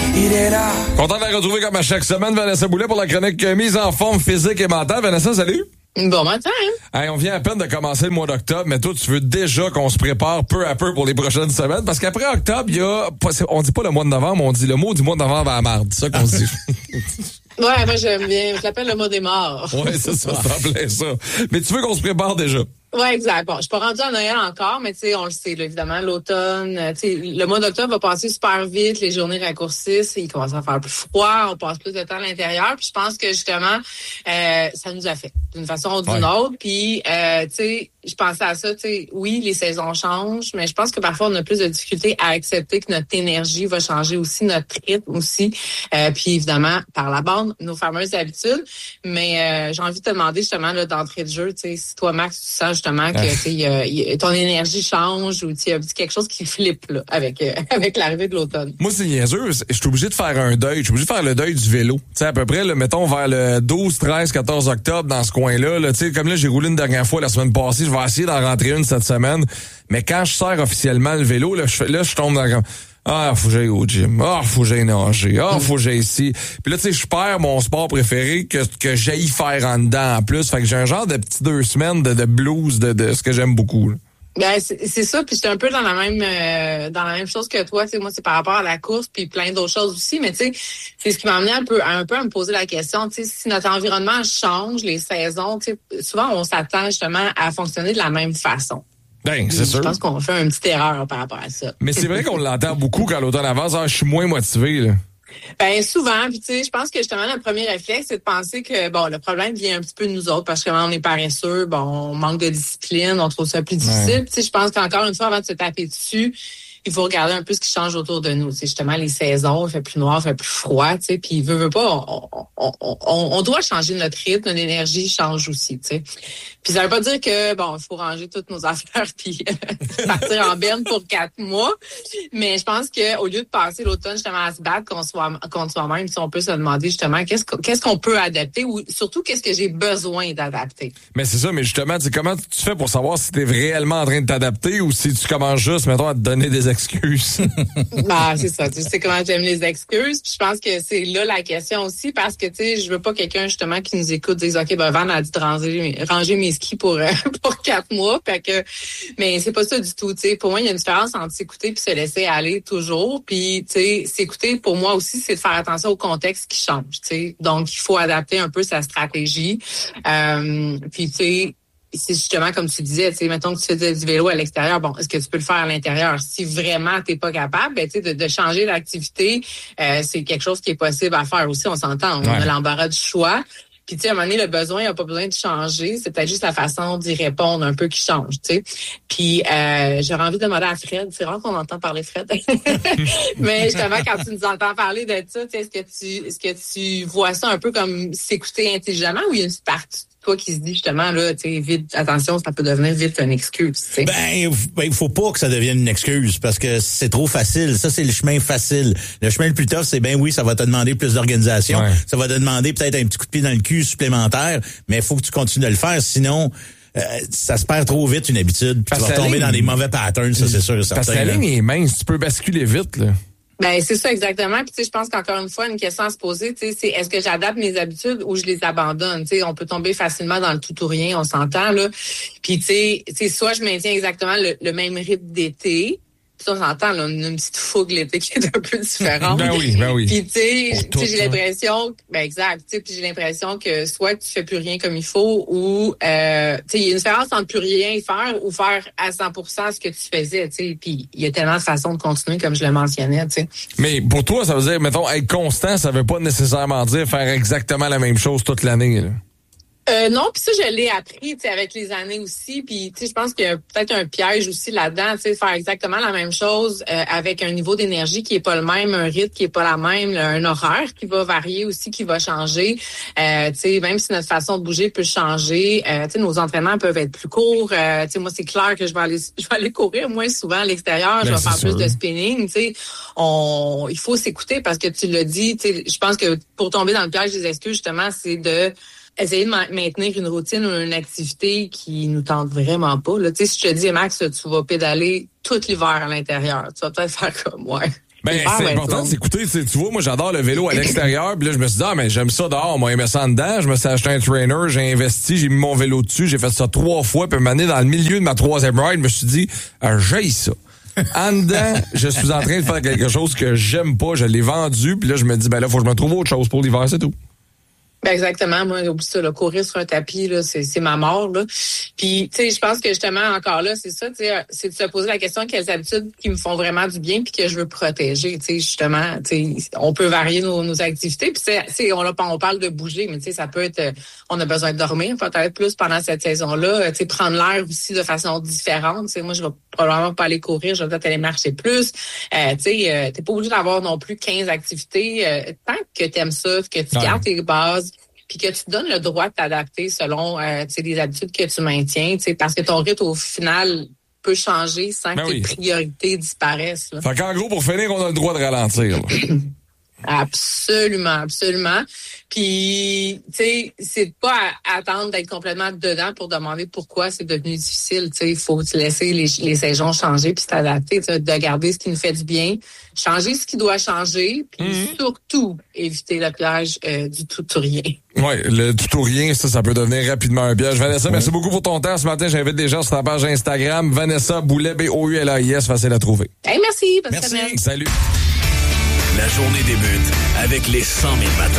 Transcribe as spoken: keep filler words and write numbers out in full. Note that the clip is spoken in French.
il est là. Content de la retrouver comme à chaque semaine, Vanessa Boulet, pour la chronique mise en forme physique et mentale. Vanessa, salut! Bon matin! Hey, on vient à peine de commencer le mois d'octobre, mais toi, tu veux déjà qu'on se prépare peu à peu pour les prochaines semaines, parce qu'après octobre, il y a... On dit pas le mois de novembre, on dit le mot du mois de novembre à marde. C'est ça qu'on se dit. Ouais, moi j'aime bien. Je l'appelle le mois des morts. Ouais, c'est ça, c'est en plein ça. Mais tu veux qu'on se prépare déjà? Ouais, exact. Bon, je suis pas rendue à Noël encore, mais tu sais, on le sait, là, évidemment, l'automne, tu sais, le mois d'octobre va passer super vite, les journées raccourcissent, il commence à faire plus froid, on passe plus de temps à l'intérieur, puis je pense que justement, euh, ça nous affecte d'une façon ou d'une ouais. autre, puis euh, tu sais, je pensais à ça, tu sais, oui, les saisons changent, mais je pense que parfois on a plus de difficultés à accepter que notre énergie va changer aussi, notre rythme aussi, euh, puis évidemment, par la bande, nos fameuses habitudes, mais euh, j'ai envie de te demander justement là, d'entrée de jeu, tu sais, si toi, Max, tu sens justement que tu y a, y a, ton énergie change ou tu as quelque chose qui flippe là, avec euh, avec l'arrivée de l'automne. Moi, c'est niaiseux. Je suis obligé de faire un deuil. Je suis obligé de faire le deuil du vélo. Tu sais, à peu près, là, mettons, vers le douze, treize, quatorze octobre, dans ce coin-là. Là, tu sais, comme là, j'ai roulé une dernière fois la semaine passée. Je vais essayer d'en rentrer une cette semaine. Mais quand je sers officiellement le vélo, là, je, là, je tombe dans le... Ah, faut que j'aille au gym. Ah, faut que j'aille nager. Ah, faut que j'aille ici. Puis là, tu sais, je perds mon sport préféré que, que j'aille faire en dedans en plus. Fait que j'ai un genre de petits deux semaines de, de blues de, de ce que j'aime beaucoup. Là. Ben c'est, c'est ça, puis j'étais un peu dans la même euh, dans la même chose que toi, tu sais, moi c'est par rapport à la course puis plein d'autres choses aussi, mais tu sais, c'est ce qui m'a amené un peu un peu à me poser la question, tu sais, si notre environnement change, les saisons, tu sais, souvent on s'attend justement à fonctionner de la même façon. Ben, c'est je sûr. pense qu'on fait une petite erreur par rapport à ça. Mais c'est vrai qu'on l'entend beaucoup quand l'automne avance. Ah, je suis moins motivé, là. Ben souvent, puis tu sais, je pense que justement le premier réflexe, c'est de penser que bon, le problème vient un petit peu de nous autres parce que on est paresseux, bon, on manque de discipline, on trouve ça plus difficile. Tu sais, je pense qu'encore une fois, avant de se taper dessus, il faut regarder un peu ce qui change autour de nous. C'est justement les saisons, il fait plus noir, il fait plus froid, tu sais, puis veut, veut pas, on, on, on, on doit changer notre rythme, notre énergie change aussi, tu sais. Puis ça veut pas dire que bon, il faut ranger toutes nos affaires puis partir en berne pour quatre mois, mais je pense que au lieu de passer l'automne justement à se battre contre soi, contre soi-même, si on peut se demander justement qu'est-ce qu'on, qu'est-ce qu'on peut adapter ou surtout qu'est-ce que j'ai besoin d'adapter. Mais c'est ça, mais justement, tu sais, comment tu fais pour savoir si t'es réellement en train de t'adapter ou si tu commences juste, mettons, à te donner des excuses. Bah, c'est ça. Tu sais comment j'aime les excuses. Puis je pense que c'est là la question aussi parce que, tu sais, je veux pas quelqu'un, justement, qui nous écoute dire, OK, ben, Van a dit de ranger, ranger mes skis pour, euh, pour quatre mois. Fait que, mais c'est pas ça du tout, tu sais. Pour moi, il y a une différence entre s'écouter puis se laisser aller toujours. Puis, tu sais, s'écouter, pour moi aussi, c'est de faire attention au contexte qui change, tu sais. Donc, il faut adapter un peu sa stratégie. Euh, puis, tu sais, c'est justement comme tu disais, tu sais, mettons que tu faisais du vélo à l'extérieur, bon, est-ce que tu peux le faire à l'intérieur? Si vraiment t'es pas capable, ben, tu sais, de, de changer l'activité, euh, c'est quelque chose qui est possible à faire aussi, on s'entend, on ouais. a l'embarras du choix. Puis, tu sais, à un moment donné, le besoin, il n'a pas besoin de changer. C'est peut-être juste la façon d'y répondre un peu qui change, tu sais. Puis, euh, j'aurais envie de demander à Fred. C'est rare qu'on entend parler Fred. Mais justement, quand tu nous entends parler de ça, tu sais, est-ce que tu, est-ce que tu vois ça un peu comme s'écouter intelligemment ou il y a une partie toi qui se dit justement, là, tu sais, vite, attention, ça peut devenir vite une excuse, tu sais. Ben, ben, il faut pas que ça devienne une excuse parce que c'est trop facile. Ça, c'est le chemin facile. Le chemin le plus tough, c'est ben oui, ça va te demander plus d'organisation. Ouais. Ça va te demander peut-être un petit coup de pied dans le cul supplémentaire, mais il faut que tu continues de le faire, sinon... Euh, ça se perd trop vite, une habitude, puis tu vas tomber ligne, dans des mauvais patterns, ça, c'est sûr et certain. Parce que la ligne est mince, tu peux basculer vite, là. Ben c'est ça exactement. Puis tu sais, je pense qu'encore une fois, une question à se poser, tu sais, c'est est-ce que j'adapte mes habitudes ou je les abandonne. Tu sais, on peut tomber facilement dans le tout ou rien, on s'entend là. Puis tu sais, c'est soit je maintiens exactement le, le même rythme d'été. Ça, on s'entend, là, on a une petite fougue l'été qui est un peu différente. Ben oui, ben oui. Puis, tu sais, j'ai l'impression, ben exact, tu sais, puis j'ai l'impression que soit tu fais plus rien comme il faut ou, euh, tu sais, il y a une différence entre plus rien faire ou faire à cent pour cent ce que tu faisais, tu sais. Puis, il y a tellement de façons de continuer, comme je le mentionnais, tu sais. Mais pour toi, ça veut dire, mettons, être constant, ça veut pas nécessairement dire faire exactement la même chose toute l'année, là. Euh, non, puis ça, je l'ai appris, tu sais, avec les années aussi. Puis, tu sais, je pense qu'il y a peut-être un piège aussi là-dedans, tu sais, faire exactement la même chose euh, avec un niveau d'énergie qui est pas le même, un rythme qui est pas la même, là, un horaire qui va varier aussi, qui va changer. Euh, tu sais, même si notre façon de bouger peut changer, euh, tu sais, nos entraînements peuvent être plus courts. Euh, tu sais, moi, c'est clair que je vais aller, je vais aller courir moins souvent à l'extérieur. Ben, je vais faire sûr. plus de spinning. Tu sais, on, il faut s'écouter parce que tu l'as dit. Tu sais, je pense que pour tomber dans le piège des excuses, justement, c'est de essayer de maintenir une routine ou une activité qui nous tente vraiment pas. Là, tu sais, si je te dis, Max, tu vas pédaler tout l'hiver à l'intérieur, tu vas peut-être faire comme moi. Ben, c'est important de s'écouter. Tu vois, moi, j'adore le vélo à l'extérieur. Puis là, je me suis dit, ah, mais j'aime ça dehors. Moi, aimé ça en dedans. Je me suis acheté un trainer, j'ai investi, j'ai mis mon vélo dessus. J'ai fait ça trois fois. Puis, m'amener dans le milieu de ma troisième ride, je me suis dit, ah, j'haïs ça. En dedans, je suis en train de faire quelque chose que j'aime pas. Je l'ai vendu. Puis là, je me dis, ben là, faut que je me trouve autre chose pour l'hiver, c'est tout. Ben exactement, moi oublie ça, là, courir sur un tapis là, c'est c'est ma mort là. Puis tu sais, je pense que justement encore là, c'est ça, tu sais, c'est de se poser la question quelles habitudes qui me font vraiment du bien puis que je veux protéger, tu sais, justement, tu sais, on peut varier nos, nos activités puis c'est, c'est on, on parle de bouger, mais tu sais, ça peut être, on a besoin de dormir peut-être plus pendant cette saison-là, tu sais, prendre l'air aussi de façon différente, tu sais, moi je vais probablement pas aller courir, je vais peut-être aller marcher plus, euh, tu sais, euh, t'es pas obligé d'avoir non plus quinze activités, euh, tant que t'aimes ça, que tu ouais. gardes tes bases puis que tu te donnes le droit de t'adapter selon euh, les habitudes que tu maintiens, parce que ton rythme, au final, peut changer sans ben que oui. tes priorités disparaissent. Là. Fait qu'en gros, pour finir, on a le droit de ralentir. Absolument, absolument. Puis, tu sais, c'est pas à attendre d'être complètement dedans pour demander pourquoi c'est devenu difficile. Tu sais, il faut laisser les, les saisons changer puis s'adapter, de garder ce qui nous fait du bien, changer ce qui doit changer, puis mm-hmm. surtout éviter le piège euh, du tout ou rien. Oui, le tout ou rien, ça, ça peut devenir rapidement un piège. Vanessa, ouais. merci beaucoup pour ton temps. Ce matin, j'invite les gens sur ta page Instagram. Vanessa Boulet, B O U L A I S, facile à trouver. Hey, merci. Bonne merci. semaine. Salut. La journée débute avec les cent mille matins.